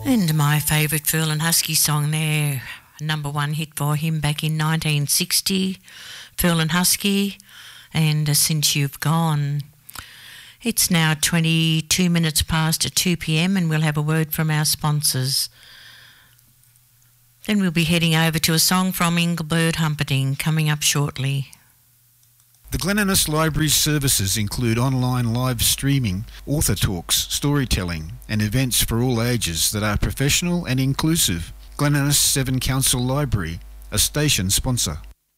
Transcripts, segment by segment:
And my favourite Phil and Husky song there, number one hit for him back in 1960, Phil and Husky, and Since You've Gone. It's now 22 minutes past 2 p.m. and we'll have a word from our sponsors. Then we'll be heading over to a song from Engelbert Humperdinck coming up shortly. The Glen Innes Library's services include online live streaming, author talks, storytelling and events for all ages that are professional and inclusive. Glen Innes 7 Council Library, a station sponsor.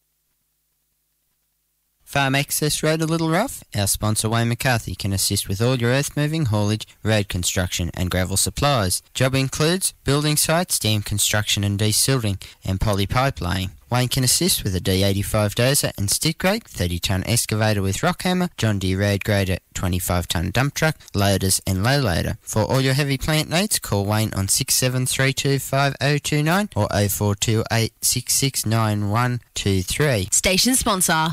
Farm Access Road a little rough? Our sponsor Wayne McCarthy can assist with all your earth moving, haulage, road construction and gravel supplies. Job includes building sites, dam construction and desilting and poly pipe laying. Wayne can assist with a D85 dozer and stick rake, 30-tonne excavator with rock hammer, John Deere road grader, 25-tonne dump truck, loaders and low loader. For all your heavy plant needs, call Wayne on 67325029 or 0428669123. Station sponsor.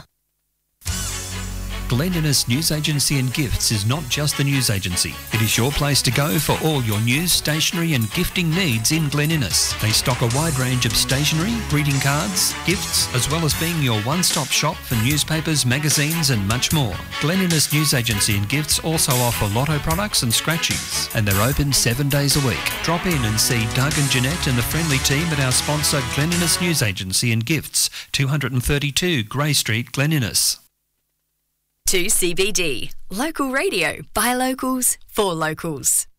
Glen Innes News Agency and Gifts is not just the news agency. It is your place to go for all your news, stationery and gifting needs in Glen Innes. They stock a wide range of stationery, greeting cards, gifts, as well as being your one-stop shop for newspapers, magazines and much more. Glen Innes News Agency and Gifts also offer lotto products and scratchies, and they're open 7 days a week. Drop in and see Doug and Jeanette and the friendly team at our sponsor Glen Innes News Agency and Gifts, 232 Grey Street, Glen Innes. 2CBD, local radio by locals for locals.